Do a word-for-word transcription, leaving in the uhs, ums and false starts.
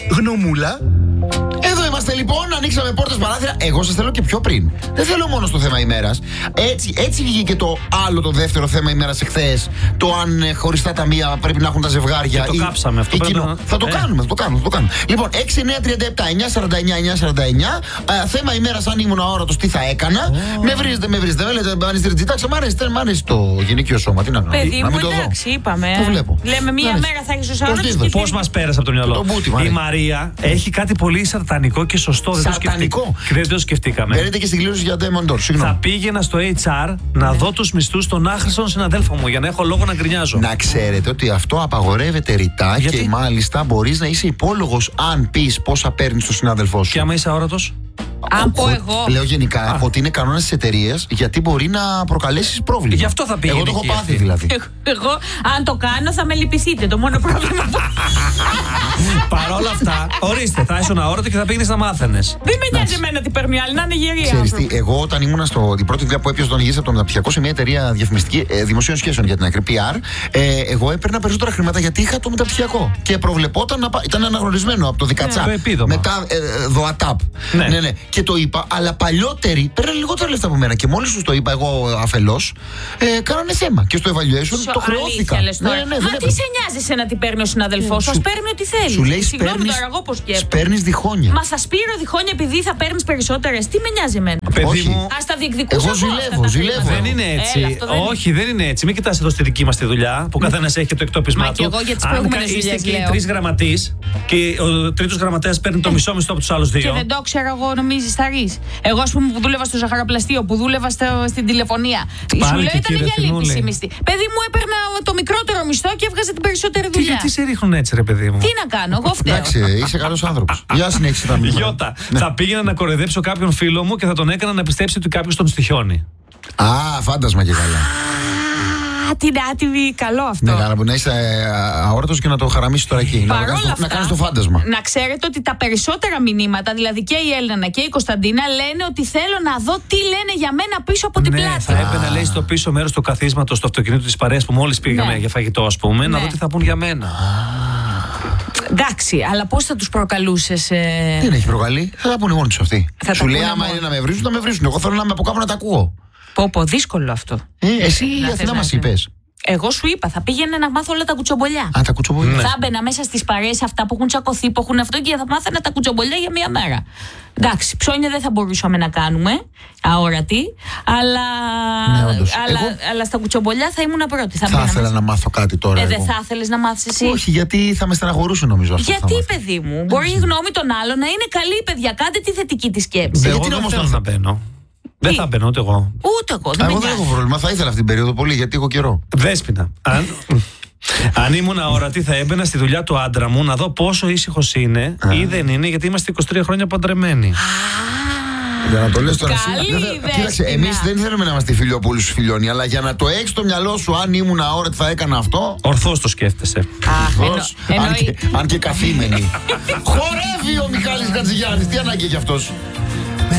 Γνωμούλα. Εδώ είμαστε λοιπόν, ανοίξαμε πόρτες παράθυρα. Εγώ σας θέλω και πιο πριν. Δεν θέλω μόνο στο θέμα ημέρας. Έτσι, έτσι βγήκε το άλλο το δεύτερο θέμα ημέρας εχθές. Το αν ε, χωριστά ταμεία πρέπει να έχουν τα ζευγάρια. Και το ή, κάψαμε αυτό. ή Πρέπει κοινό. να... Θα το ε. κάνουμε, θα το κάνουμε, θα το κάνουμε. Λοιπόν, έξι εννιά τριάντα επτά εννιά σαράντα εννιά εννιά σαράντα εννιά. Ε, θέμα ημέρας, αν ήμουν αόρατος, τι θα έκανα. Oh. Με βρίζετε, με βρίζετε. Με λέτε, αν είστε ριτζιτάξα, μ' αρέσει, μ' αρέσει το γυναικείο σώμα. Τι να κάνω. Παιδί να μου, μην το εντάξει, δω. είπαμε. Το βλέπω. Λέμε μία Μάλιστα. μέρα θα έχεις ως αόρατος. Πώς μας πέρασε από το μυαλό. Το μπούτι, η Μαρία έχει κάτι πολύ σατανικό και σωστό. Δεν το Σατανικό. Δεν το σκεφτήκαμε. Μπαίνετε και στην κλήρωση για Demon Door, συγγνώμη. Θα πήγαινα στο έιτς αρ να δω τους μισθούς των άχρηστων συναδέλφων μου για να έχω λόγο να γκρινιάζω. Να ξέρετε ότι αυτό απαγορεύεται ρητά. Γιατί? Και μάλιστα μπορείς να είσαι υπόλογος αν πεις πόσα παίρνεις στον συνάδελφό σου. Και άμα είσαι αόρατος. Αν πω εγώ. Λέω γενικά Α. ότι είναι κανόνας της εταιρείας, γιατί μπορεί να προκαλέσεις πρόβλημα. Γι' αυτό θα πήγαινε Εγώ το έχω εκεί πάθει αυτή. δηλαδή. Εγώ, αν το κάνω, θα με λυπηθείτε. Το μόνο πρόβλημα που. Παρ' όλα αυτά, ορίστε, θα ήσουν αόρατο και θα πήγαινε να μάθαινες. Δεν με νοιάζει εμένα τι παίρνει άλλη, να είναι γερή. Ξέρεις τι, εγώ όταν ήμουν στο. Την πρώτη δουλειά που έπιασα τον ηγής από το μεταπτυχιακό σε μια εταιρεία διαφημιστική ε, δημοσίων σχέσεων για την ακρή πι αρ, ε, εγώ έπαιρνα περισσότερα χρήματα γιατί είχα το μεταπτυχιακό. Και προβλεπόταν να πά... ήταν αναγνωρισμένο από το Δικατσάπ. Το επίδομα. Μετά ε, ε, ΔΟΑΤΑΠ. Ναι. ναι, ναι. Και το είπα, αλλά παλιότεροι παίρναν λιγότερα λεφτά από μένα. Και μόλις τους το είπα εγώ αφελώς, ε, κάνανε θέμα. Και στο evaluation το χρεώθηκα. Αλήθεια, λες τώρα. Ναι, ναι, Μα δεν τι έπρεπε. σε νοιάζει εσένα τι παίρνει ο συναδελφός σου, Σου- ας παίρνει ό,τι θέλει. Σου λέει Συγγνώμη σπέρνεις, τώρα, εγώ πώς σκέφτομαι. σπέρνεις διχόνια. Μα θα σπείρω διχόνια επειδή θα παίρνει περισσότερες. Τι με νοιάζει εμένα. Παιδί Όχι. μου. Α τα διεκδικούσα. Εγώ αυτά ζηλεύω, τα ζηλεύω. χρήματα. Δεν είναι έτσι. Έλα, αυτό δεν είναι. Όχι, δεν είναι έτσι. Μην κοιτάς εδώ στη δική μας τη δουλειά που καθένας έχει το εκτόπισμά Μα του. και εγώ για τις Αν προηγούμενες είστε δουλειές και οι λέω. τρεις γραμματείς και ο τρίτος γραμματέας παίρνει το μισό μισθό από τους άλλους Και δύο. δεν το ξέρω εγώ, νομίζεις θα ρεις. Εγώ, ας πούμε, που δούλευα στο ζαχαροπλαστείο, που δούλευα στο, στην τηλεφωνία. Πάλι Σου λέω και ήταν κύριε για λύπηση Θηνούλη. μισθή. Παιδί μου, έπαιρνα το μικρότερο μισθό και έβγαζε την περισσότερη Τι, δουλειά. γιατί σε ρίχνουν έτσι, ρε παιδί μου. Τι να κάνω, εγώ φταίω. Εντάξει, είσαι καλός άνθρωπος. Γεια συνέχισε τα μηνύματα. Γιώτα, θα πήγαινα να κοροϊδέψω κάποιον φίλο μου και θα τον έκανα να πιστέψει ότι κάποιος τον στοιχιώνει. Α, φάντασμα και καλά. Α, την άτιμη, καλό αυτό. Ναι, καλά, που να είσαι ε, αόρατος και να το χαραμίσεις τώρα εκεί. Να, Παρόλα κάνεις το, αυτά, να κάνεις το φάντασμα. Να ξέρετε ότι τα περισσότερα μηνύματα, δηλαδή και η Έλληνα και η Κωνσταντίνα, λένε ότι θέλω να δω τι λένε για μένα πίσω από την Ναι, πλάτη. θα έπαιρνα, λέει, στο πίσω μέρος του καθίσματος, στο αυτοκίνητο της παρέας που μόλις πήγαμε Ναι. για φαγητό, ας πούμε, να Ναι. δω τι θα πούν για μένα. Εντάξει, αλλά πώς θα τους προκαλούσες. Ε... Δεν έχει προκαλεί. Θα τα πούνε μόνοι τους αυτοί. Θα Σου τα λέει, πούνε άμα μόνοι. είναι να με βρίζουν, να με βρίζουν. Εγώ θέλω να είμαι από κάπου να τα ακούω. Πω, πω, δύσκολο αυτό. Ε, εσύ η θες Αθηνά να μας είσαι. είπες. Εγώ σου είπα, θα πήγαινε να μάθω όλα τα κουτσομπολιά. Αν τα κουτσομπολιά. Θα έμπαινα μέσα στις παρέες αυτά που έχουν τσακωθεί, που έχουν αυτό και θα μάθαινα τα κουτσομπολιά για μία μέρα. Εντάξει, ψώνια δεν θα μπορούσαμε να κάνουμε, αόρατη, αλλά, Ναι, όντως. αλλά, Εγώ- αλλά στα κουτσομπολιά θα ήμουν πρώτη. Θα, Θα μπαίνα ήθελα μέσα. να μάθω κάτι τώρα. Ε, δεν εγώ. θα ήθελες να μάθεις εσύ. Όχι, γιατί θα με στεναχωρούσε νομίζω αυτό. που θα Γιατί, μάθω. παιδί μου, μπορεί η γνώμη των άλλων να είναι καλή, παιδιά. Κάντε τη θετική τη σκέψη. Ε, Εγώ γιατί δεν όμως θέλω θα- να μπαίνω. Δεν Τι? θα μπαίνω ούτε εγώ. Ούτε εγώ, δεν Α, με Εγώ δεν νοιάζει. έχω πρόβλημα. Θα ήθελα αυτή την περίοδο πολύ γιατί έχω καιρό. Δέσποινα. Αν, αν ήμουν αόρατη, θα έμπαινα στη δουλειά του άντρα μου να δω πόσο ήσυχος είναι ή δεν είναι, γιατί είμαστε είκοσι τρία χρόνια παντρεμένοι. Για να το λες τώρα εσύ. Καλή δεν θα- ιδέα, Κοίταξε, Σπίνα. εμείς δεν θέλουμε να είμαστε φιλιοπούλους στους φιλιώνει, αλλά για να το έχεις στο μυαλό σου, αν ήμουν αόρατη θα έκανα αυτό. Ορθώς το σκέφτεσαι. Αχ, Δώσ'. εννο- αν, εννοεί. και, αν και καθήμενη. Χορεύει ο Μιχάλης Χατζηγιάννης. Τι ανάγκη έχει αυτός.